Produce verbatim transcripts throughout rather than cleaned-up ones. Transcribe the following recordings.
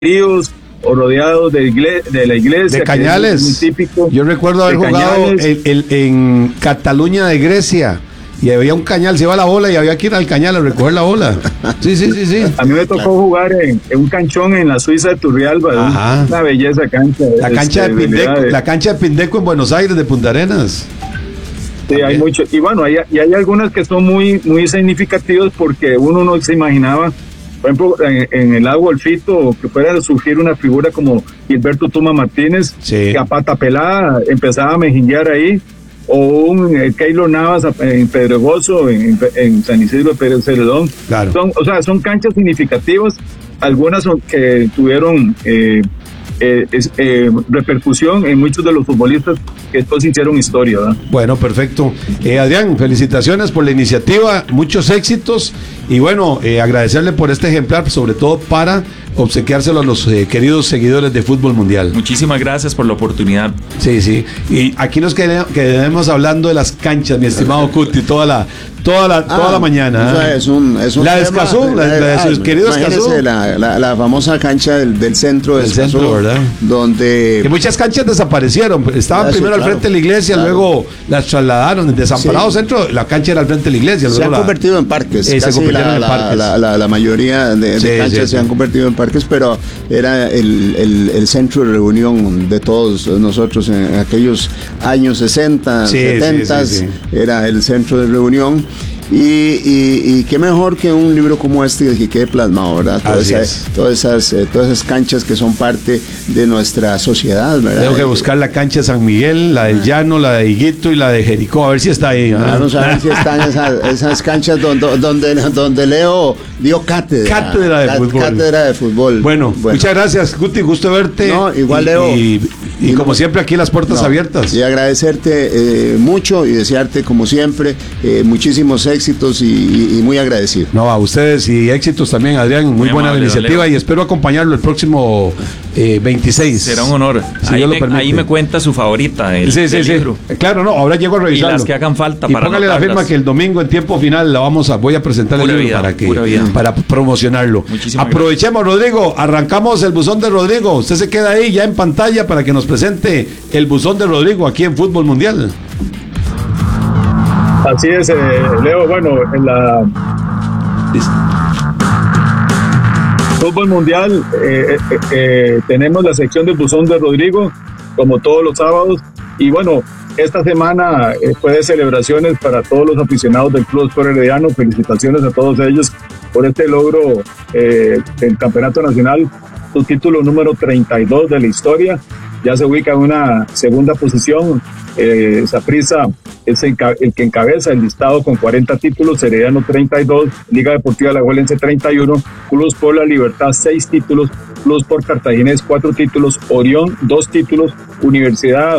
ríos o rodeados de, igle de la iglesia. De Cañales. Muy típico. Yo recuerdo haber jugado en, en, en Cataluña de Grecia. Y había un cañal, se iba la bola y había que ir al cañal a recoger la bola. Sí, sí, sí, sí. A mí me tocó jugar en, en un canchón en la Suiza de Turrialba. Ajá. Una belleza cancha. La cancha, este, de Pindeco, de... la cancha de Pindeco en Buenos Aires, de Punta Arenas. Sí, hay mucho. Y bueno, hay, y hay algunas que son muy, muy significativas porque uno no se imaginaba, por ejemplo, en, en el lago Olfito, que pueda surgir una figura como Gilberto Tuma Martínez, sí, que a pata pelada empezaba a mejillar ahí. O un eh, Keylor Navas en Pedregoso, en, en San Isidro de Pérez Celedón. Claro. Son, o sea, son canchas significativas, algunas son, que tuvieron eh, eh, eh, repercusión en muchos de los futbolistas que después hicieron historia, ¿verdad? Bueno, perfecto. Eh, Adrián, felicitaciones por la iniciativa, muchos éxitos y bueno, eh, agradecerle por este ejemplar, sobre todo para obsequiárselo a los eh, queridos seguidores de Fútbol Mundial. Muchísimas gracias por la oportunidad. Sí, sí. Y aquí nos quedemos hablando de las canchas, mi estimado Cuti, toda la toda la, toda ah, la mañana. O sea, es un, es un la de tema, Escazú, la, la de sus ah, queridos Escazú. La, la, la famosa cancha del, del centro de del Escazú, centro, ¿verdad? Donde que muchas canchas desaparecieron. Estaban ah, primero sí, claro, al frente de la iglesia, claro, luego las trasladaron en Desamparado sí. Centro, la cancha era al frente de la iglesia. Se han la, convertido en parques. Eh, se convirtieron la, en parques. La, la, la mayoría de, sí, de canchas sí, se han convertido en parques, pero era el, el, el centro de reunión de todos nosotros en aquellos años sesenta, sí, setenta, sí, sí, sí. Era el centro de reunión. Y, y, y qué mejor que un libro como este que quede plasmado, ¿verdad? Todas, esa, todas, esas, eh, todas esas canchas que son parte de nuestra sociedad, ¿verdad? Tengo que buscar la cancha de San Miguel, la del Llano, la de Higuito y la de Jericó, a ver si está ahí. Vamos a ver si están esas, esas canchas donde, donde, donde Leo dio cátedra. Cátedra de fútbol. Cátedra de fútbol. Bueno, bueno. Muchas gracias, Guti, gusto verte. No, igual, Leo. Y, y, y, y como no, siempre, aquí las puertas no, abiertas. Y agradecerte eh, mucho y desearte, como siempre, eh, muchísimos éxitos. éxitos y, y, y muy agradecido. No, a ustedes y éxitos también, Adrián, muy, muy buena amable, iniciativa y espero acompañarlo el próximo eh, veintiséis. Será un honor. Si ahí, me, ahí me cuenta su favorita del, sí, sí, del sí. libro. Claro, no, ahora llego a revisarlo. Y las que hagan falta y para póngale anotarlas. la firma que el domingo en tiempo final la vamos a, voy a presentar pura el libro vida, para que para promocionarlo. Muchísimas Aprovechemos, gracias. Rodrigo, arrancamos el buzón de Rodrigo. Usted se queda ahí ya en pantalla para que nos presente el buzón de Rodrigo aquí en Fútbol Mundial. Así es, eh, Leo, bueno, en la Fútbol Mundial eh, eh, eh, tenemos la sección del buzón de Rodrigo, como todos los sábados, y bueno, esta semana eh, fue de celebraciones para todos los aficionados del Club Sport Herediano. Felicitaciones a todos ellos por este logro eh, del Campeonato Nacional, su título número treinta y dos de la historia. Ya se ubica en una segunda posición. eh, Saprissa es el, el que encabeza el listado con cuarenta títulos, Herediano treinta y dos, Liga Deportiva Alajuelense treinta y uno, Club Sport La Libertad seis títulos, Club Sport Cartaginés cuatro títulos, Orión dos títulos, Universidad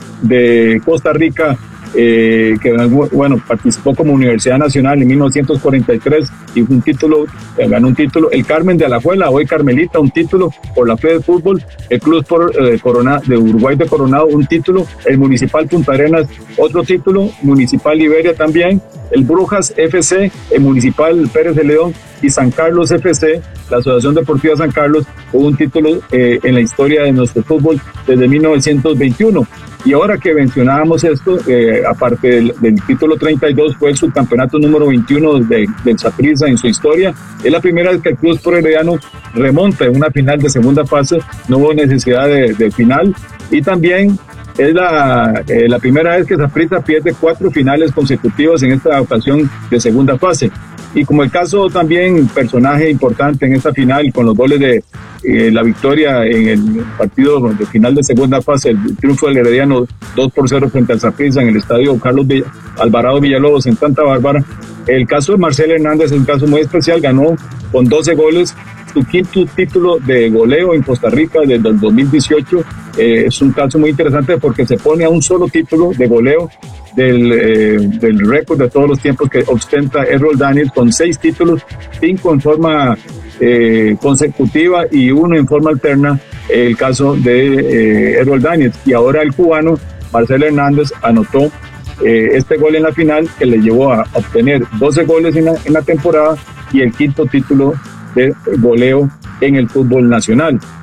de Costa Rica, eh, que bueno, participó como Universidad Nacional en mil novecientos cuarenta y tres y un título, eh, ganó un título, el Carmen de Alajuela, hoy Carmelita, un título por la fe de fútbol, el Club Sport eh, Corona, de Uruguay de Coronado, un título, el Municipal Punta Arenas, otro título, Municipal Liberia también, el Brujas F C, el Municipal Pérez de León y San Carlos F C, la Asociación Deportiva San Carlos, con un título eh, en la historia de nuestro fútbol desde mil novecientos veintiuno. Y ahora que mencionábamos esto, eh, aparte del, del título treinta y dos, fue el subcampeonato número veintiuno de, del Saprissa en su historia. Es la primera vez que el Club Sport Herediano remonta en una final de segunda fase, no hubo necesidad de, de final. Y también es la, eh, la primera vez que Saprissa pierde cuatro finales consecutivas en esta ocasión de segunda fase. Y como el caso también, personaje importante en esta final, con los goles de eh, la victoria en el partido de final de segunda fase, el triunfo del Herediano dos por cero frente al Saprissa en el estadio Carlos Villa, Alvarado Villalobos en Santa Bárbara. El caso de Marcel Hernández es un caso muy especial, ganó con doce goles su quinto título de goleo en Costa Rica desde el dos mil dieciocho. Eh, es un caso muy interesante porque se pone a un solo título de goleo del, eh, del récord de todos los tiempos que ostenta Errol Daniels, con seis títulos, cinco en forma eh, consecutiva y uno en forma alterna, el caso de eh, Errol Daniels. Y ahora el cubano Marcelo Hernández anotó eh, este gol en la final que le llevó a obtener doce goles en la, en la temporada y el quinto título de goleo en el fútbol nacional.